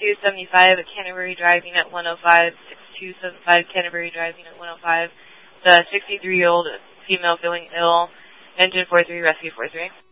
6275 at Canterbury Drive, Unit 105, 6275 Canterbury Drive, Unit 105. The 63-year-old female feeling ill. Engine 43, Rescue 43.